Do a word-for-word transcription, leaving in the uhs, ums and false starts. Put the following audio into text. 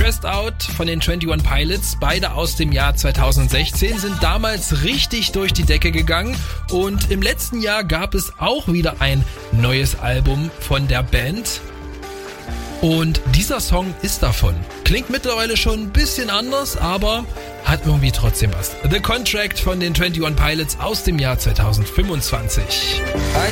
Stressed Out von den einundzwanzig Pilots, beide aus dem Jahr zweitausendsechzehn, sind damals richtig durch die Decke gegangen und im letzten Jahr gab es auch wieder ein neues Album von der Band und dieser Song ist davon. Klingt mittlerweile schon ein bisschen anders, aber hat irgendwie trotzdem was. The Contract von den einundzwanzig Pilots aus dem Jahr zweitausendfünfundzwanzig. Ein